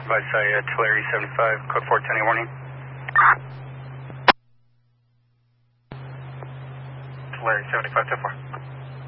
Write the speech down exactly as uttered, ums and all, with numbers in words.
advise I, uh, Tulare seventy-five, code four ten, warning. Tulare seventy-five, ten four.